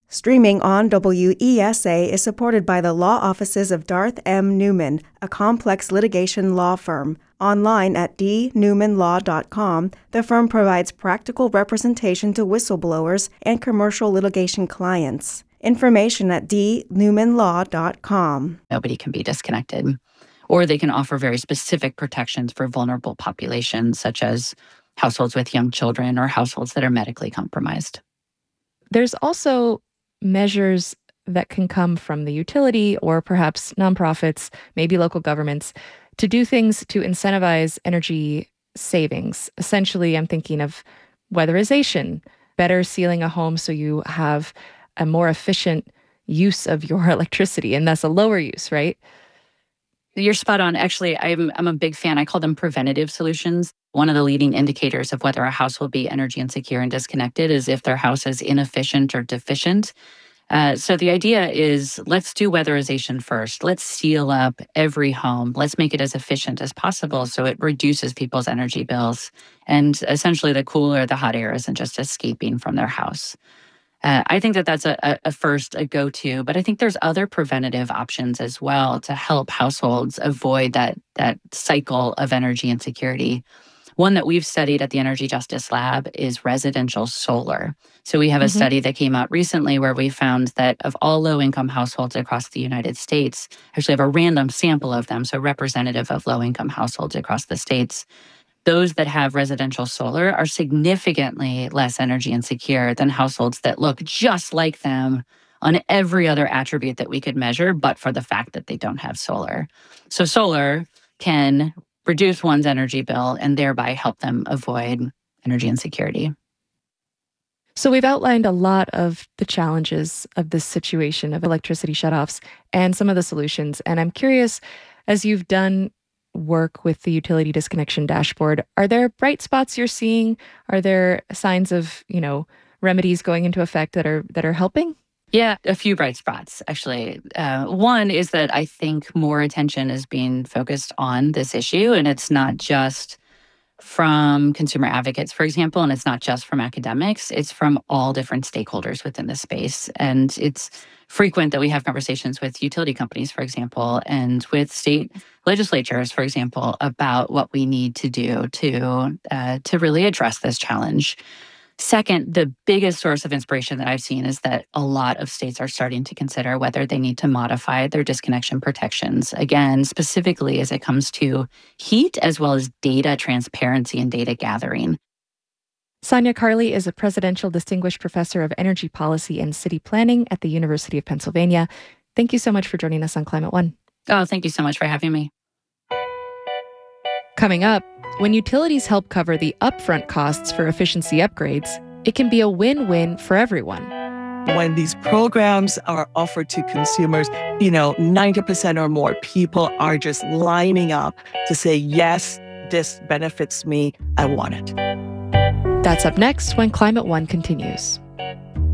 Streaming on WESA is supported by the law offices of Darth M. Newman, a complex litigation law firm. Online at dnewmanlaw.com, the firm provides practical representation to whistleblowers and commercial litigation clients. Information at dnewmanlaw.com. Nobody can be disconnected. Or they can offer very specific protections for vulnerable populations, such as households with young children or households that are medically compromised. There's also measures that can come from the utility or perhaps nonprofits, maybe local governments, to do things to incentivize energy savings. Essentially, I'm thinking of weatherization, better sealing a home so you have a more efficient use of your electricity, and thus a lower use, right? You're spot on. Actually, I'm a big fan. I call them preventative solutions. One of the leading indicators of whether a house will be energy insecure and disconnected is if their house is inefficient or deficient. So the idea is, let's do weatherization first. Let's seal up every home. Let's make it as efficient as possible so it reduces people's energy bills. And essentially, the cool or the hot air isn't just escaping from their house. I think that that's a go-to, but I think there's other preventative options as well to help households avoid that cycle of energy insecurity. One that we've studied at the Energy Justice Lab is residential solar. So we have a study that came out recently where we found that of all low-income households across the United States, actually have a random sample of them, so representative of low-income households across the states, those that have residential solar are significantly less energy insecure than households that look just like them on every other attribute that we could measure, but for the fact that they don't have solar. So solar can reduce one's energy bill and thereby help them avoid energy insecurity. So we've outlined a lot of the challenges of this situation of electricity shutoffs and some of the solutions. And I'm curious, as you've done work with the utility disconnection dashboard, are there bright spots you're seeing? Are there signs of, remedies going into effect that are helping? Yeah, a few bright spots, actually. One is that I think more attention is being focused on this issue, and it's not just from consumer advocates, for example, and it's not just from academics. It's from all different stakeholders within the space. And it's frequent that we have conversations with utility companies, for example, and with state legislatures, for example, about what we need to do to really address this challenge. Second, the biggest source of inspiration that I've seen is that a lot of states are starting to consider whether they need to modify their disconnection protections, again, specifically as it comes to heat as well as data transparency and data gathering. Sonia Carley is a Presidential Distinguished Professor of Energy Policy and City Planning at the University of Pennsylvania. Thank you so much for joining us on Climate One. Oh, thank you so much for having me. Coming up, when utilities help cover the upfront costs for efficiency upgrades, it can be a win-win for everyone. When these programs are offered to consumers, 90% or more people are just lining up to say, yes, this benefits me, I want it. That's up next when Climate One continues.